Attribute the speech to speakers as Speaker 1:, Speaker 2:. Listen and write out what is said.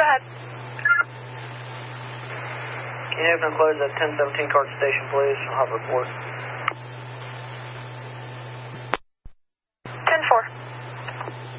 Speaker 1: ahead.
Speaker 2: Can you have them close at 1017 Clark Station, please? I'll have a report.